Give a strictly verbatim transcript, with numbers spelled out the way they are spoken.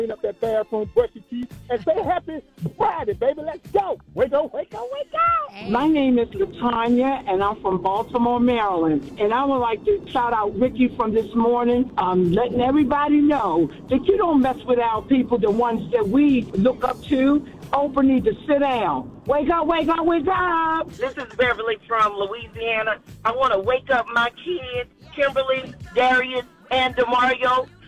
clean up that bathroom, brush your teeth, and say happy Friday, baby. Let's go. Wake up, wake up, wake up. Hey. My name is Latanya, and I'm from Baltimore, Maryland. And I would like to shout out Ricky from this morning, um, letting everybody know that you don't mess with our people, the ones that we look up to. Oprah needs to sit down. Wake up, wake up, wake up. This is Beverly from Louisiana. I want to wake up my kids, Kimberly, Darius, and DeMario.